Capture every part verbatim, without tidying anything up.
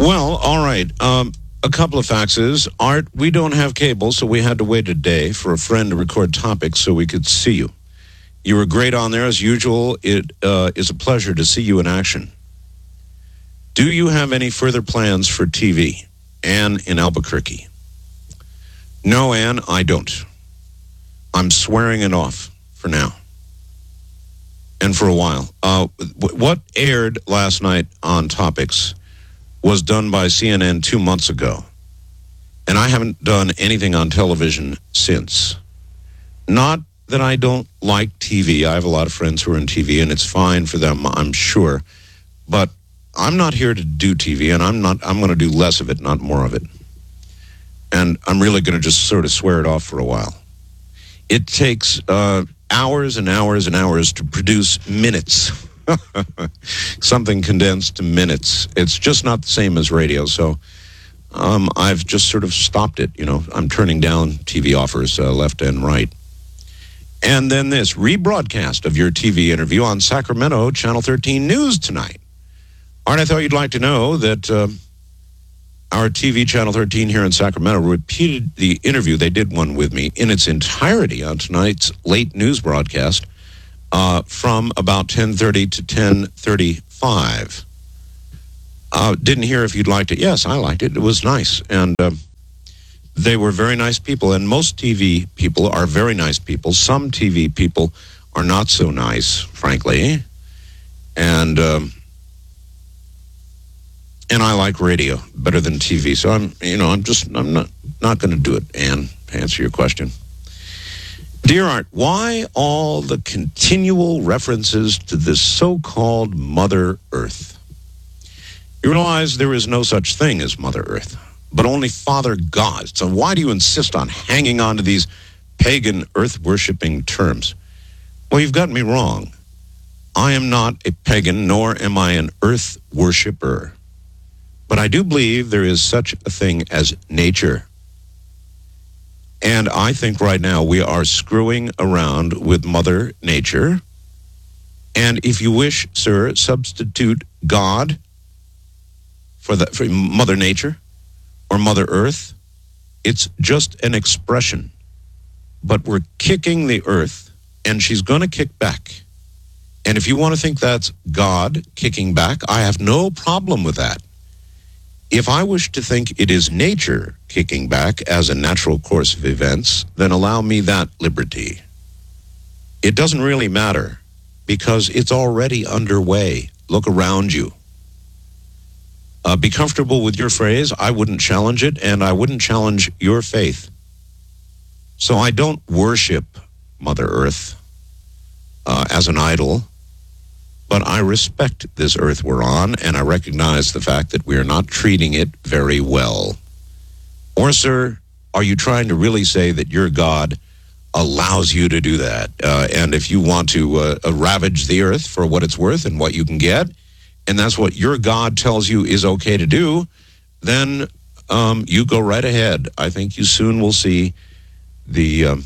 Well, all right. Um, a couple of faxes. Art, we don't have cable, so we had to wait a day for a friend to record topics so we could see you. You were great on there as usual. It uh, is a pleasure to see you in action. Do you have any further plans for T V? Ann in Albuquerque. No, Ann, I don't. I'm swearing it off for now. And for a while. Uh, what aired last night on Topics was done by C N N two months ago. And I haven't done anything on television since. Not that I don't like T V. I have a lot of friends who are in T V, and it's fine for them, I'm sure. But I'm not here to do T V, and I'm not. I'm going to do less of it, not more of it. And I'm really going to just sort of swear it off for a while. It takes uh, hours and hours and hours to produce minutes. Something condensed to minutes. It's just not the same as radio, so um, I've just sort of stopped it. You know, I'm turning down T V offers uh, left and right. And then this rebroadcast of your T V interview on Sacramento Channel thirteen News tonight. Art, I thought you'd like to know that uh, our T V Channel thirteen here in Sacramento repeated the interview. They did one with me in its entirety on tonight's late news broadcast. Uh, from about ten thirty to ten thirty-five. Uh, didn't hear if you'd liked it. Yes, I liked it. It was nice. And uh, they were very nice people. And most T V people are very nice people. Some T V people are not so nice, frankly. And um, and I like radio better than T V. So I'm, you know, I'm just, I'm not, not going to do it, Ann, to answer your question. Dear Art, why all the continual references to this so-called Mother Earth? You realize there is no such thing as Mother Earth, but only Father God. So why do you insist on hanging on to these pagan earth-worshipping terms? Well, you've got me wrong. I am not a pagan, nor am I an earth worshiper. But I do believe there is such a thing as nature. And I think right now we are screwing around with Mother Nature. And if you wish, sir, substitute God for, the, for Mother Nature or Mother Earth. It's just an expression. But we're kicking the earth, and she's going to kick back. And if you want to think that's God kicking back, I have no problem with that. If I wish to think it is nature kicking back as a natural course of events, then allow me that liberty. It doesn't really matter because it's already underway. Look around you. Uh, be comfortable with your phrase. I wouldn't challenge it, and I wouldn't challenge your faith. So I don't worship Mother Earth uh, as an idol. But I respect this earth we're on, and I recognize the fact that we are not treating it very well. Or, sir, are you trying to really say that your God allows you to do that? Uh, and if you want to uh, uh, ravage the earth for what it's worth and what you can get, and that's what your God tells you is okay to do, then um, you go right ahead. I think you soon will see the um,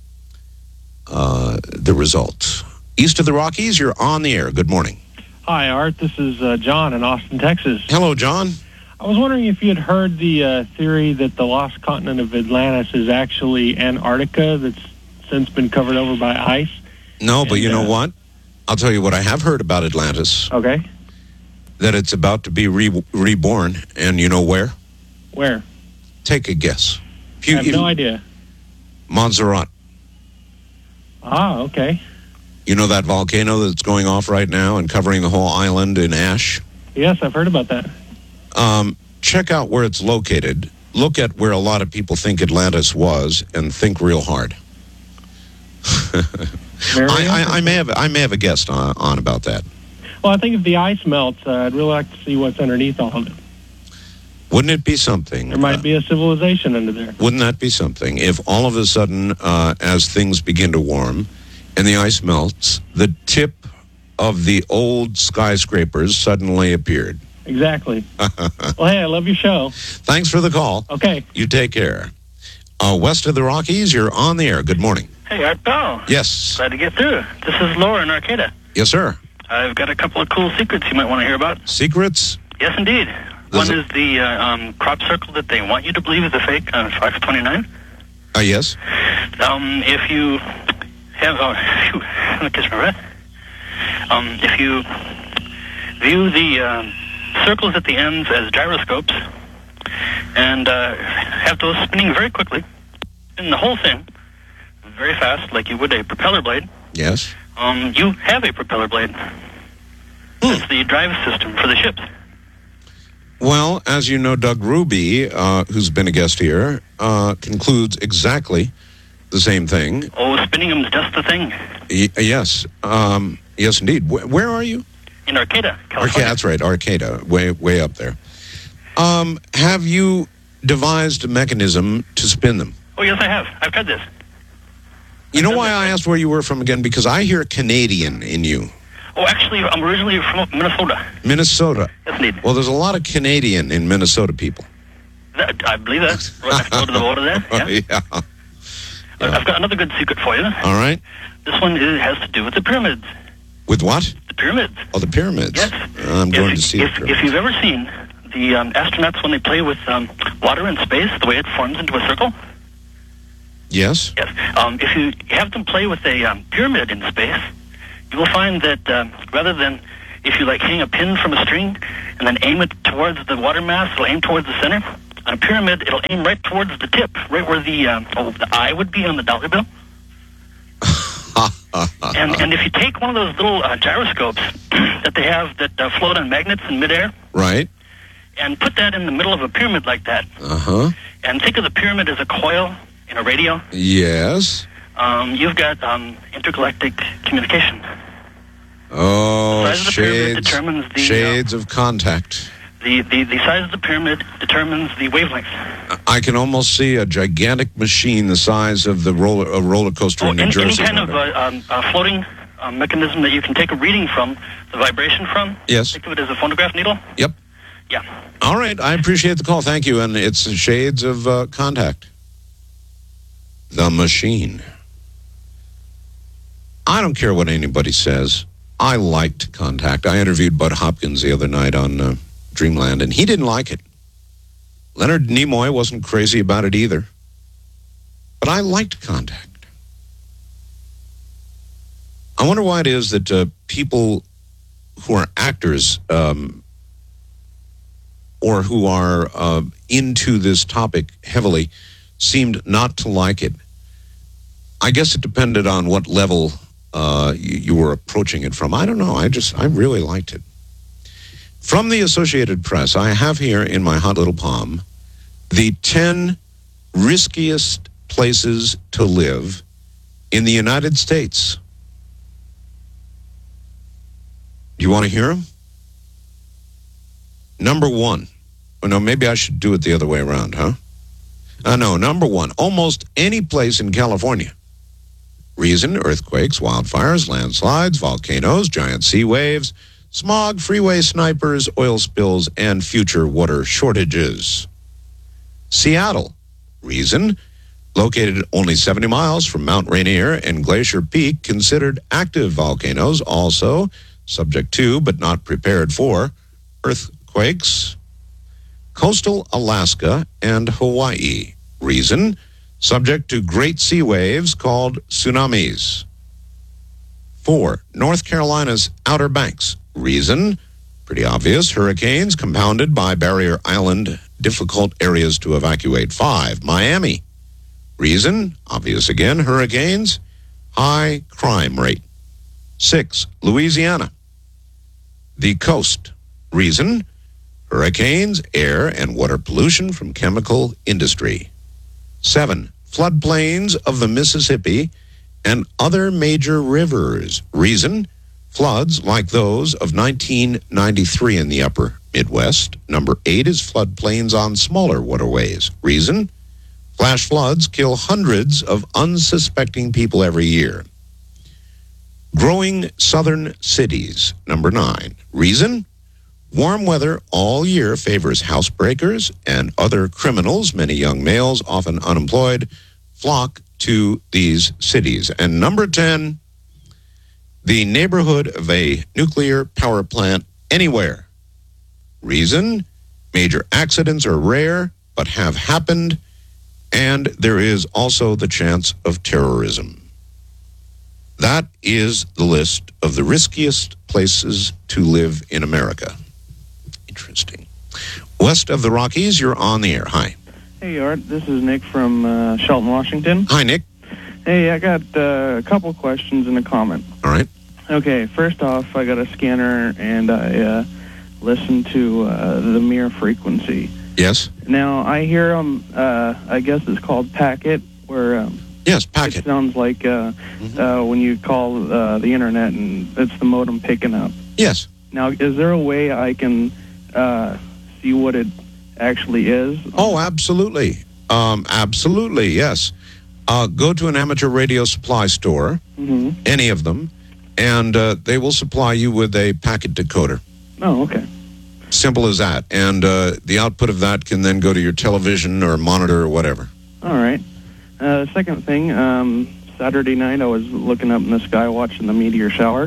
uh, the result. East of the Rockies, you're on the air. Good morning. Hi, Art. This is uh, John in Austin, Texas. Hello, John. I was wondering if you had heard the uh, theory that the lost continent of Atlantis is actually Antarctica that's since been covered over by ice. No, and, but you know uh, what? I'll tell you what I have heard about Atlantis. Okay. That it's about to be re- reborn, and you know where? Where? Take a guess. If you, I have no idea. Montserrat. Ah, okay. You know that volcano that's going off right now and covering the whole island in ash? Yes, I've heard about that. Um, check out where it's located. Look at where a lot of people think Atlantis was, and think real hard. I, I, I may have I may have a guest on, on about that. Well, I think if the ice melts, uh, I'd really like to see what's underneath all of it. Wouldn't it be something? There might uh, be a civilization under there. Wouldn't that be something? If all of a sudden, uh, as things begin to warm, and the ice melts, the tip of the old skyscrapers suddenly appeared. Exactly. Well, hey, I love your show. Thanks for the call. Okay. You take care. Uh, west of the Rockies, you're on the air. Good morning. Hey, Art Bell. Yes. Glad to get through. This is Laura in Arcata. Yes, sir. I've got a couple of cool secrets you might want to hear about. Secrets? Yes, indeed. One is the uh, um, crop circle that they want you to believe is a fake on Fox twenty-nine. Uh, yes. Um, if you have, oh, phew, let me kiss my breath. Um, if you view the uh, circles at the ends as gyroscopes and uh, have those spinning very quickly, spin the whole thing very fast, like you would a propeller blade. Yes. Um, you have a propeller blade. Hmm. It's the drive system for the ships. Well, as you know, Doug Ruby, uh, who's been a guest here, uh, concludes exactly the same thing. Oh, spinning them is just the thing. Y- yes. Um, yes, indeed. Wh- where are you? In Arcata, California. Arcata, that's right, Arcata, way way up there. Um, have you devised a mechanism to spin them? Oh, yes, I have. I've tried this. You know why I asked where you were from again? Because I hear Canadian in you. Oh, actually, I'm originally from Minnesota. Minnesota. Yes, indeed. Well, there's a lot of Canadian in Minnesota people. That, I believe that. Right next door to the border there. Yeah. yeah. Uh, I've got another good secret for you. All right. This one is, has to do with the pyramids. With what? The pyramids. Oh, the pyramids. Yes. I'm going if, to see if, the pyramids. If you've ever seen the um, astronauts when they play with um, water in space, the way it forms into a circle. Yes. Yes. Um, if you have them play with a um, pyramid in space, you will find that um, rather than if you like hang a pin from a string and then aim it towards the water mass, it'll aim towards the center. On a pyramid, it'll aim right towards the tip, right where the um, oh, the eye would be on the dollar bill. and and if you take one of those little uh, gyroscopes that they have that uh, float on magnets in midair, right, and put that in the middle of a pyramid like that, uh huh, and think of the pyramid as a coil in a radio. Yes. Um, you've got um, intergalactic communication. Oh, the size of the pyramid shades, determines the shades of contact. The, the the size of the pyramid determines the wavelength. I can almost see a gigantic machine the size of the roller a roller coaster Oh, in New any, Jersey. any kind of uh, um, uh, floating uh, mechanism that you can take a reading from, the vibration from. Yes. Think of it as a phonograph needle. Yep. Yeah. All right. I appreciate the call. Thank you. And it's shades of uh, contact. The machine. I don't care what anybody says. I liked Contact. I interviewed Bud Hopkins the other night on uh, Dreamland, and he didn't like it. Leonard Nimoy wasn't crazy about it either. But I liked Contact. I wonder why it is that uh, people who are actors um, or who are uh, into this topic heavily seemed not to like it. I guess it depended on what level uh, you, you were approaching it from. I don't know. I just, I really liked it. From the Associated Press, I have here in my hot little palm the ten riskiest places to live in the United States. Do you want to hear them? Number one. Oh, no, maybe I should do it the other way around, huh? Uh, no, number one, almost any place in California. Reason, earthquakes, wildfires, landslides, volcanoes, giant sea waves, smog, freeway snipers, oil spills, and future water shortages. Seattle. Reason, located only seventy miles from Mount Rainier and Glacier Peak, considered active volcanoes, also subject to, but not prepared for, earthquakes. Coastal Alaska and Hawaii. Reason, subject to great sea waves called tsunamis. Four, North Carolina's Outer Banks. Reason, pretty obvious, hurricanes compounded by Barrier Island, difficult areas to evacuate. Five, Miami. Reason, obvious again, hurricanes, high crime rate. Six, Louisiana. The coast. Reason, hurricanes, air and water pollution from chemical industry. Seven, floodplains of the Mississippi and other major rivers. Reason, floods like those of nineteen ninety-three in the upper Midwest. Number eight is floodplains on smaller waterways. Reason, flash floods kill hundreds of unsuspecting people every year. Growing southern cities. Number nine. Reason, warm weather all year favors housebreakers and other criminals. Many young males, often unemployed, flock to these cities. And number ten, the neighborhood of a nuclear power plant anywhere. Reason, Major accidents are rare, but have happened, and there is also the chance of terrorism. That is the list of the riskiest places to live in America. Interesting. West of the Rockies, you're on the air. Hi. Hey, Art. This is Nick from uh, Shelton, Washington. Hi, Nick. Hey, I got uh, a couple questions and a comment. All right. Okay, first off, I got a scanner, and I uh, listen to uh, the Mir frequency. Yes. Now, I hear them, uh, I guess it's called packet, where um, yes, packet. It sounds like uh, mm-hmm. uh, when you call uh, the internet and it's the modem picking up. Yes. Now, is there a way I can uh, see what it actually is? Oh, absolutely. Um, absolutely, yes. Uh, go to an amateur radio supply store, mm-hmm. any of them, and uh, they will supply you with a packet decoder. Oh, okay. Simple as that. And uh, the output of that can then go to your television or monitor or whatever. All right. Uh, second thing, um, Saturday night I was looking up in the sky watching the meteor shower.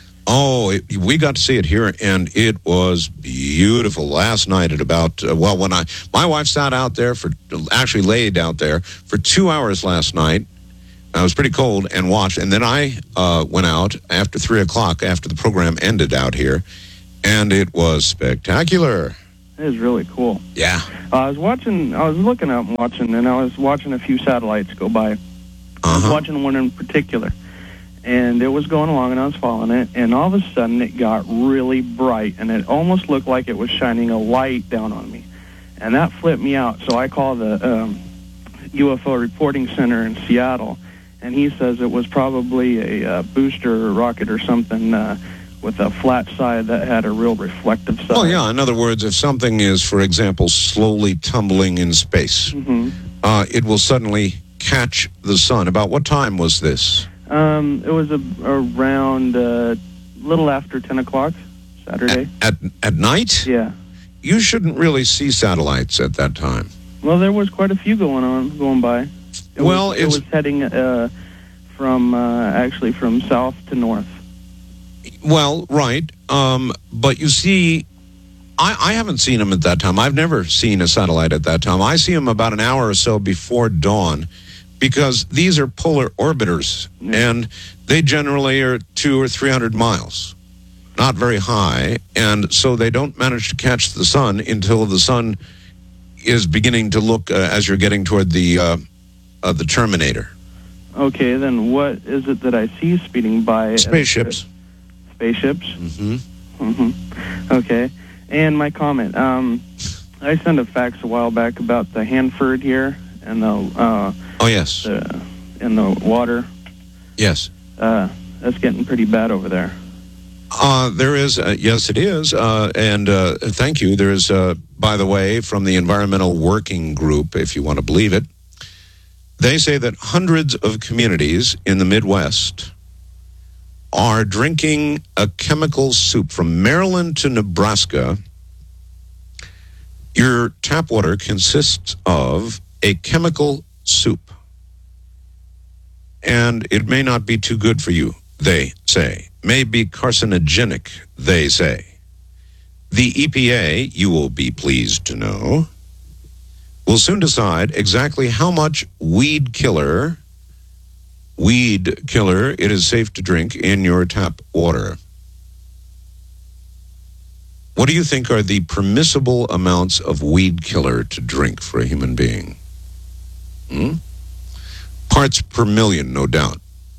Oh, it, we got to see it here, and it was beautiful. Last night at about, uh, well, when I, my wife sat out there for, actually laid out there for two hours last night. I was pretty cold and watched, and then I uh, went out after three o'clock after the program ended out here, and it was spectacular. It was really cool. Yeah. Uh, I was watching, I was looking up and watching, and I was watching a few satellites go by. Uh-huh. I was watching one in particular, and it was going along, and I was following it, and all of a sudden it got really bright, and it almost looked like it was shining a light down on me, and that flipped me out. So I called the um, U F O Reporting Center in Seattle, and he says it was probably a uh, booster rocket or something uh, with a flat side that had a real reflective side. Well, yeah, in other words, if something is, for example, slowly tumbling in space, mm-hmm. uh, it will suddenly catch the sun. About what time was this? Um, it was a, around a uh, little after ten o'clock, Saturday. At, at at night? Yeah. You shouldn't really see satellites at that time. Well, there was quite a few going on, going by. It well, was, it's... it was heading uh, from, uh, actually from south to north. Well, right. Um, but you see, I, I haven't seen them at that time. I've never seen a satellite at that time. I see them about an hour or so before dawn, because these are polar orbiters, yeah. and they generally are two or three hundred miles, not very high, and so they don't manage to catch the sun until the sun is beginning to look uh, as you're getting toward the uh, uh, the terminator. Okay, then what is it that I see speeding by? Spaceships. Spaceships? Mm-hmm. Mm-hmm. Okay. And my comment, um, I sent a fax a while back about the Hanford here and the... Uh, oh, yes. The, in the water. Yes. Uh, that's getting pretty bad over there. Uh, there is, uh, yes, it is. Uh, and uh, thank you. There is, uh, by the way, from the Environmental Working Group, if you want to believe it, they say that hundreds of communities in the Midwest are drinking a chemical soup. From Maryland to Nebraska, your tap water consists of a chemical soup. And it may not be too good for you, they say. May be carcinogenic, they say. The E P A, you will be pleased to know, will soon decide exactly how much weed killer weed killer it is safe to drink in your tap water. What do you think are the permissible amounts of weed killer to drink for a human being? Hmm? Parts per million, no doubt.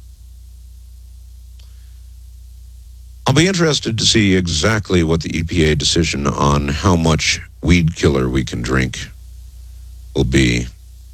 I'll be interested to see exactly what the E P A decision on how much weed killer we can drink will be.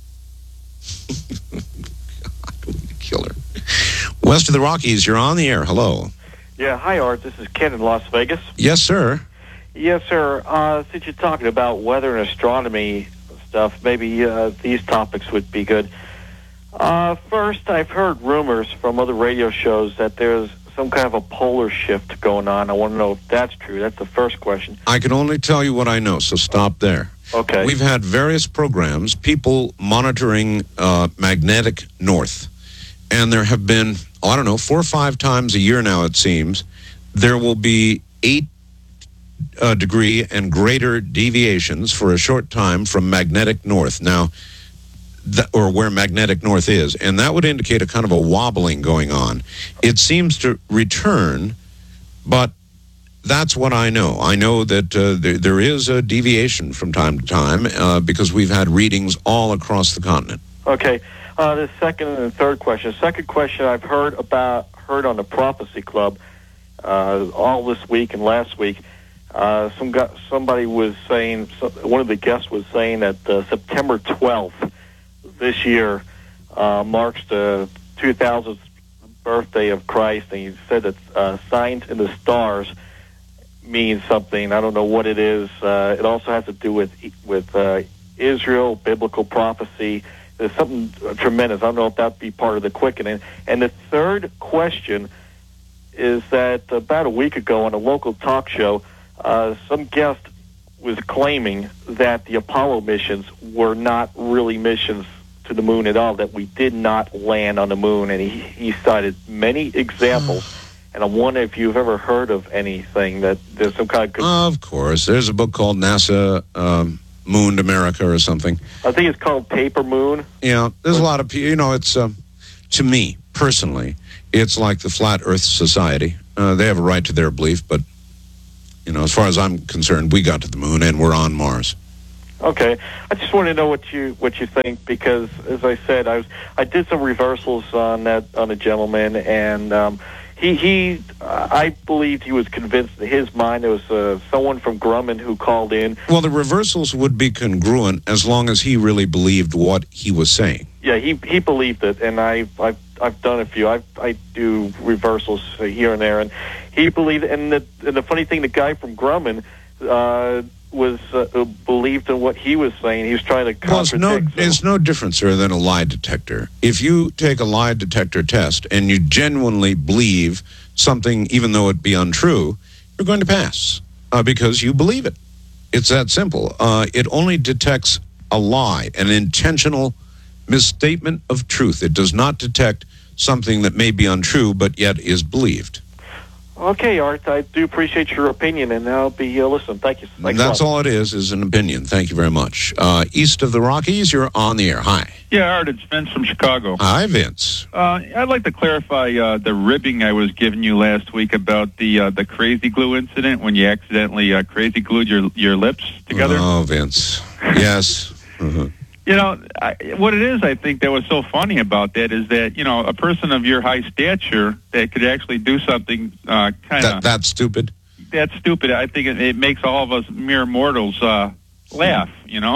Killer. West of the Rockies, you're on the air. Hello. Yeah, hi, Art. This is Ken in Las Vegas. Yes, sir. Yes, sir. Uh, since you're talking about weather and astronomy stuff, maybe uh, these topics would be good. Uh, first, I've heard rumors from other radio shows that there's some kind of a polar shift going on. I want to know if that's true. That's the first question. I can only tell you what I know, so stop there. Okay. We've had various programs, people monitoring uh, magnetic north. And there have been, I don't know, four or five times a year now, it seems, there will be eight uh, degree and greater deviations for a short time from magnetic north. Now, th- or where magnetic north is, and that would indicate a kind of a wobbling going on. It seems to return, but that's what I know. I know that uh, there, there is a deviation from time to time uh, because we've had readings all across the continent. Okay. Uh, the second and third question. Second question I've heard about heard on the Prophecy Club uh, all this week and last week. Uh, some guy, somebody was saying, one of the guests was saying that uh, September twelfth this year uh, marks the two thousandth birthday of Christ, and he said that uh, signs in the stars means something. I don't know what it is. Uh, it also has to do with with uh, Israel, biblical prophecy. There's something tremendous. I don't know if that'd be part of the quickening. And the third question is that about a week ago on a local talk show, uh, some guest was claiming that the Apollo missions were not really missions to the moon at all, that we did not land on the moon. And he, he cited many examples. And I'm wondering if you've ever heard of anything that there's some kind of... Of course. There's a book called NASA um, Mooned America or something. I think it's called Paper Moon. Yeah, there's a lot of people, you know, it's, um, to me, personally, it's like the Flat Earth Society. Uh, they have a right to their belief, but, you know, as far as I'm concerned, we got to the moon and we're on Mars. Okay, I just want to know what you what you think, because as I said, I was I did some reversals on that on a gentleman, and um, he he uh, I believed he was convinced in his mind. There was uh, someone from Grumman who called in. Well, the reversals would be congruent as long as he really believed what he was saying. Yeah, he he believed it, and I I've I've done a few. I I do reversals here and there, and he believed it. And the and the funny thing, the guy from Grumman Uh, was uh, believed in what he was saying. He was trying to contradict. Well, it's no, so. it's no different, sir, than a lie detector. If you take a lie detector test and you genuinely believe something, even though it be untrue, you're going to pass uh, because you believe it. It's that simple. Uh, it only detects a lie, an intentional misstatement of truth. It does not detect something that may be untrue, but yet is believed. Okay, Art, I do appreciate your opinion, and I'll be uh, listening. Thank you. Thanks That's all it is, is an opinion. Thank you very much. Uh, east of the Rockies, you're on the air. Hi. Yeah, Art, it's Vince from Chicago. Hi, Vince. Uh, I'd like to clarify uh, the ribbing I was giving you last week about the uh, the crazy glue incident when you accidentally uh, crazy glued your your lips together. Oh, Vince. Yes. Mm-hmm. You know, I, what it is, I think, that was so funny about that is that, you know, a person of your high stature that could actually do something uh, kind of... That, that's stupid? That's stupid. I think it, it makes all of us mere mortals uh, laugh, you know?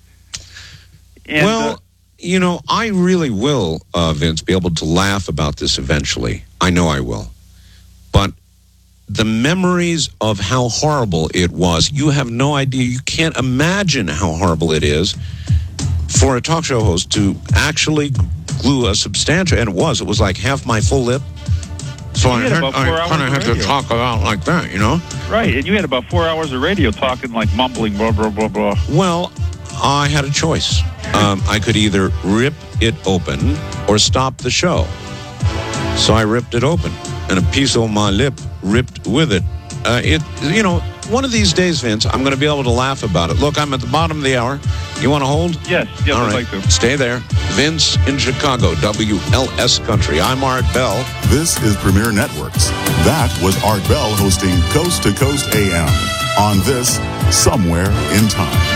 And, well, uh, you know, I really will, uh, Vince, be able to laugh about this eventually. I know I will. But the memories of how horrible it was, you have no idea. You can't imagine how horrible it is for a talk show host to actually glue a substantial, and it was, it was like half my full lip. So I, had, I kind of had to talk about like that, you know? Right, and you had about four hours of radio talking, like mumbling, blah, blah, blah, blah. Well, I had a choice. Um, I could either rip it open or stop the show. So I ripped it open, and a piece of my lip ripped with it. Uh, it, you know, one of these days, Vince, I'm going to be able to laugh about it. Look, I'm at the bottom of the hour. You want to hold? Yes, yes, All I'd right. like to. Stay there. Vince in Chicago, W L S Country. I'm Art Bell. This is Premier Networks. That was Art Bell hosting Coast to Coast A M on this Somewhere in Time.